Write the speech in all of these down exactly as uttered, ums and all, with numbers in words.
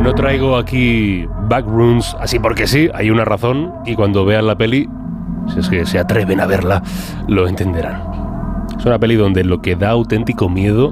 No traigo aquí Backrooms así porque sí, hay una razón, y cuando vean la peli, si es que se atreven a verla, lo entenderán. Es una peli donde lo que da auténtico miedo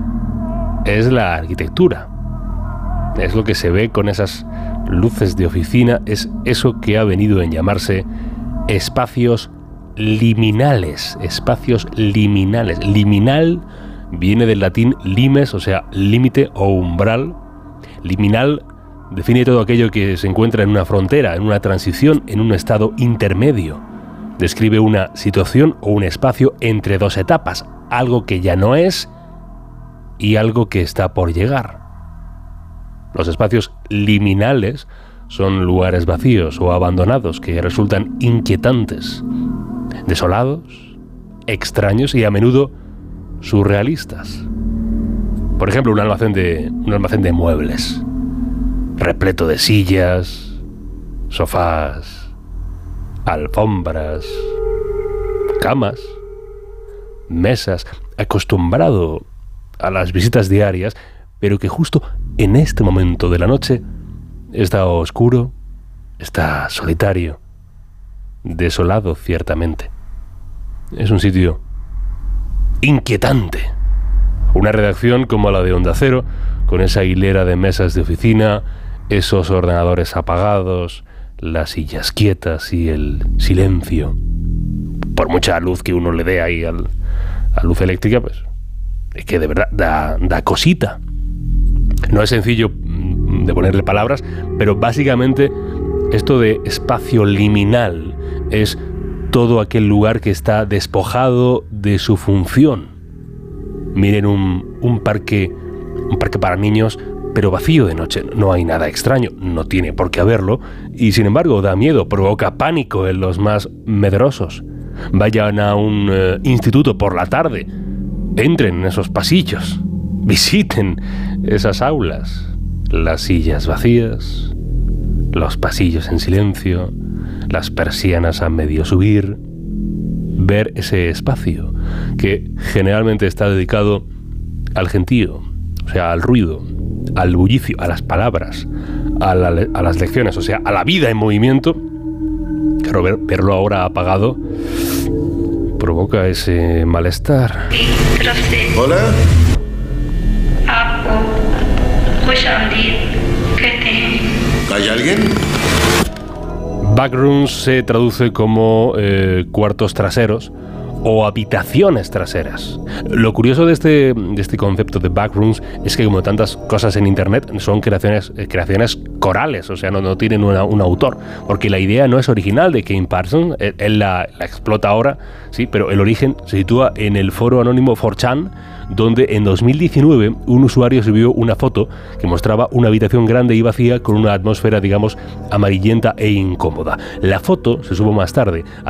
es la arquitectura. Es lo que se ve con esas luces de oficina, es eso que ha venido en llamarse espacios liminales. Espacios liminales. Liminal viene del latín limes, o sea, límite o umbral. Liminal define todo aquello que se encuentra en una frontera, en una transición, en un estado intermedio. Describe una situación o un espacio entre dos etapas, algo que ya no es y algo que está por llegar. Los espacios liminales son lugares vacíos o abandonados que resultan inquietantes, desolados, extraños y a menudo surrealistas. Por ejemplo, un almacén de, un almacén de muebles, repleto de sillas, sofás, alfombras, camas, mesas, acostumbrado a las visitas diarias, pero que justo en este momento de la noche está oscuro, está solitario, desolado ciertamente. Es un sitio inquietante. Una redacción como la de Onda Cero, con esa hilera de mesas de oficina, esos ordenadores apagados, las sillas quietas y el silencio. Por mucha luz que uno le dé ahí al, a luz eléctrica, pues es que de verdad da, da cosita. No es sencillo de ponerle palabras, pero básicamente esto de espacio liminal es todo aquel lugar que está despojado de su función. Miren un, un parque, un parque para niños, pero vacío de noche. No hay nada extraño, no tiene por qué haberlo, y sin embargo da miedo, provoca pánico en los más medrosos. Vayan a un eh, instituto por la tarde, entren en esos pasillos, visiten esas aulas, las sillas vacías, los pasillos en silencio, las persianas a medio subir. Ver ese espacio que generalmente está dedicado al gentío, o sea, al ruido, al bullicio, a las palabras, a, la, a las lecciones, o sea, a la vida en movimiento. Claro, ver, verlo ahora apagado provoca ese malestar. Hola. ¿Hay alguien? Backrooms se traduce como eh, cuartos traseros o habitaciones traseras. Lo curioso de este, de este concepto de Backrooms es que, como tantas cosas en internet, son creaciones, eh, creaciones corales, o sea, no, no tienen una, un autor, porque la idea no es original de Kane Parsons, él, él la, la explota ahora, sí, pero el origen se sitúa en el foro anónimo cuatro chan, donde en dos mil diecinueve un usuario subió una foto que mostraba una habitación grande y vacía con una atmósfera, digamos, amarillenta e incómoda. La foto se subió más tarde